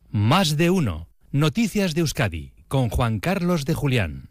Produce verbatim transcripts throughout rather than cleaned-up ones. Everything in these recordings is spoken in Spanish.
Más de uno. Noticias de Euskadi, con Juan Carlos de Julián.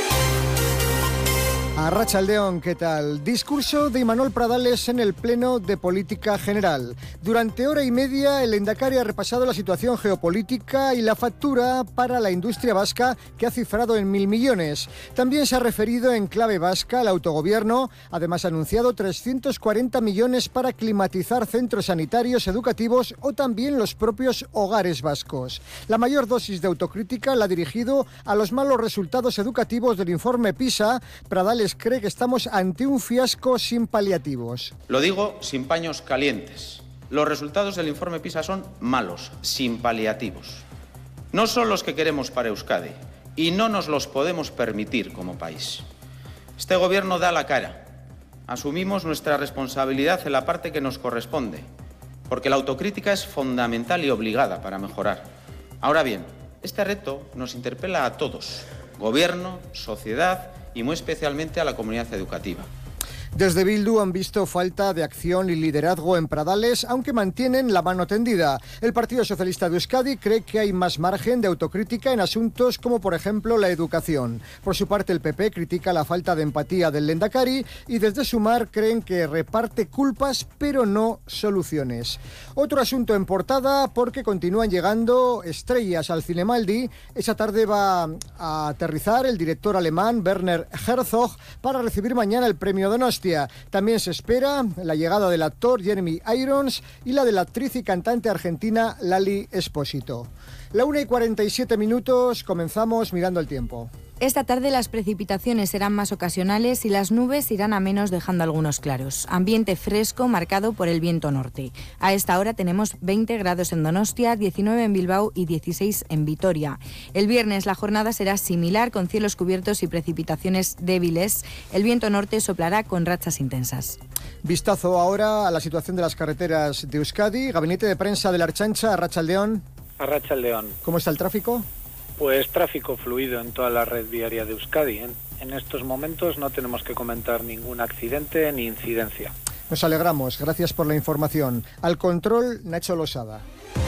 Arratsaldeon, ¿qué tal? Discurso de Imanol Pradales en el Pleno de Política General. Durante hora y media, el Lehendakari ha repasado la situación geopolítica y la factura para la industria vasca, que ha cifrado en mil millones. También se ha referido en clave vasca al autogobierno. Además, ha anunciado trescientos cuarenta millones para climatizar centros sanitarios, educativos o también los propios hogares vascos. La mayor dosis de autocrítica la ha dirigido a los malos resultados educativos del informe PISA. Pradales cree que estamos ante un fiasco sin paliativos. Lo digo sin paños calientes. Los resultados del informe PISA son malos, sin paliativos. No son los que queremos para Euskadi y no nos los podemos permitir como país. Este gobierno da la cara. Asumimos nuestra responsabilidad en la parte que nos corresponde, porque la autocrítica es fundamental y obligada para mejorar. Ahora bien, este reto nos interpela a todos, gobierno, sociedad y muy especialmente a la comunidad educativa. Desde Bildu han visto falta de acción y liderazgo en Pradales, aunque mantienen la mano tendida. El Partido Socialista de Euskadi cree que hay más margen de autocrítica en asuntos como, por ejemplo, la educación. Por su parte, el P P critica la falta de empatía del Lehendakari y desde Sumar creen que reparte culpas, pero no soluciones. Otro asunto en portada, porque continúan llegando estrellas al Zinemaldi. Esa tarde va a aterrizar el director alemán Werner Herzog para recibir mañana el premio Donostia. También se espera la llegada del actor Jeremy Irons y la de la actriz y cantante argentina Lali Espósito. La una y cuarenta y siete minutos, comenzamos mirando el tiempo. Esta tarde las precipitaciones serán más ocasionales y las nubes irán a menos, dejando algunos claros. Ambiente fresco marcado por el viento norte. A esta hora tenemos veinte grados en Donostia, diecinueve en Bilbao y dieciséis en Vitoria. El viernes la jornada será similar, con cielos cubiertos y precipitaciones débiles. El viento norte soplará con rachas intensas. Vistazo ahora a la situación de las carreteras de Euskadi. Gabinete de prensa de la Ertzaintza, Arratsaldeon. Arratsaldeon. ¿Cómo está el tráfico? Pues tráfico fluido en toda la red viaria de Euskadi. En, en estos momentos no tenemos que comentar ningún accidente ni incidencia. Nos alegramos, gracias por la información. Al control, Nacho Losada.